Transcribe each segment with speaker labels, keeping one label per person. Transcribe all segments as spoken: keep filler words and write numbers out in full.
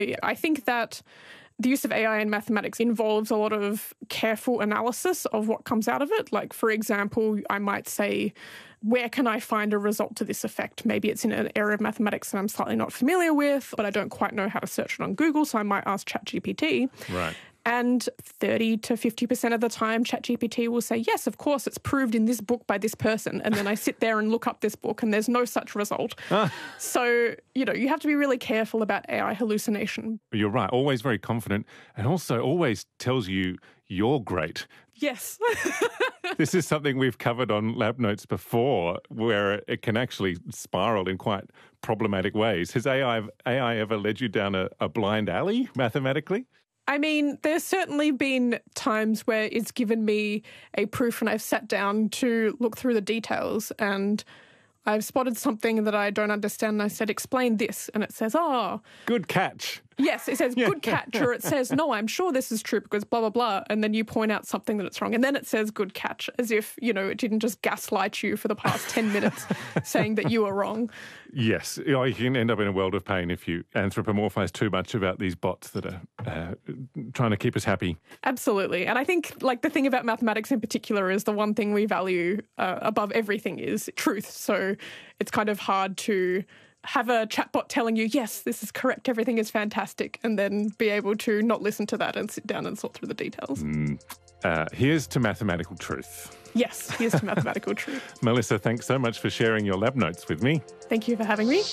Speaker 1: I think that the use of A I in mathematics involves a lot of careful analysis of what comes out of it. Like, for example, I might say, where can I find a result to this effect? Maybe it's in an area of mathematics that I'm slightly not familiar with, but I don't quite know how to search it on Google, so I might ask ChatGPT.
Speaker 2: Right.
Speaker 1: And thirty to fifty percent of the time, ChatGPT will say, yes, of course, it's proved in this book by this person. And then I sit there and look up this book and there's no such result. Ah. So, you know, you have to be really careful about A I hallucination.
Speaker 2: You're right. Always very confident, and also always tells you you're great.
Speaker 1: Yes.
Speaker 2: This is something we've covered on Lab Notes before, where it can actually spiral in quite problematic ways. Has A I, A I ever led you down a, a blind alley mathematically?
Speaker 1: I mean, there's certainly been times where it's given me a proof and I've sat down to look through the details and I've spotted something that I don't understand and I said, explain this. And it says, oh.
Speaker 2: Good catch.
Speaker 1: Yes, it says,
Speaker 2: Yeah.
Speaker 1: good catch. Or it says, no, I'm sure this is true because blah, blah, blah. And then you point out something that it's wrong. And then it says, good catch, as if, you know, it didn't just gaslight you for the past ten minutes saying that you were wrong.
Speaker 2: Yes. You know, you can end up in a world of pain if you anthropomorphise too much about these bots that are uh, trying to keep us happy.
Speaker 1: Absolutely. And I think, like, the thing about mathematics in particular is the one thing we value uh, above everything is truth. So it's kind of hard to have a chatbot telling you, yes, this is correct, everything is fantastic, and then be able to not listen to that and sit down and sort through the details.
Speaker 2: Mm. Uh, here's to mathematical truth.
Speaker 1: Yes, here's to mathematical truth.
Speaker 2: Melissa, thanks so much for sharing your lab notes with me.
Speaker 1: Thank you for having me.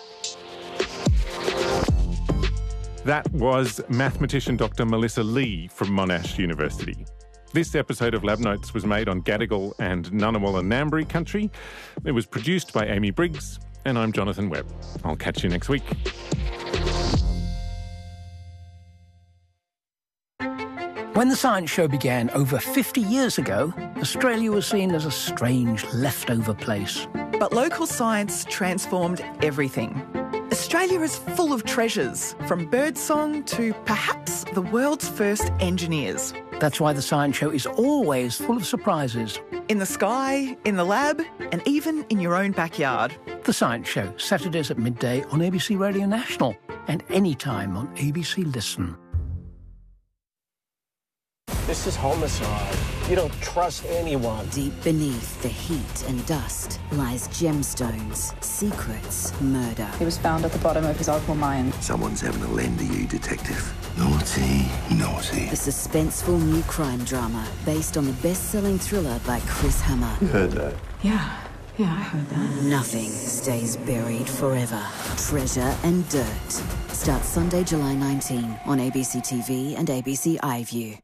Speaker 2: That was mathematician Doctor Melissa Lee from Monash University. This episode of Lab Notes was made on Gadigal and Ngunnawal Ngambri country. It was produced by Amy Briggs, and I'm Jonathan Webb. I'll catch you next week.
Speaker 3: When the Science Show began over fifty years ago, Australia was seen as a strange, leftover place.
Speaker 4: But local science transformed everything. Australia is full of treasures, from birdsong to perhaps the world's first engineers.
Speaker 3: That's why the Science Show is always full of surprises.
Speaker 4: In the sky, in the lab, and even in your own backyard.
Speaker 3: The Science Show, Saturdays at midday on A B C Radio National and anytime on A B C Listen.
Speaker 5: This is homicide. You don't trust anyone.
Speaker 6: Deep beneath the heat and dust lies gemstones, secrets, murder.
Speaker 7: He was found at the bottom of his opal mine.
Speaker 8: Someone's having a lend to you, detective. Naughty, naughty.
Speaker 6: The suspenseful new crime drama based on the best-selling thriller by Chris Hammer.
Speaker 8: You heard that?
Speaker 7: Yeah, yeah, I heard that.
Speaker 6: Nothing stays buried forever. Treasure and Dirt. Starts Sunday, July nineteenth on A B C T V and A B C iView.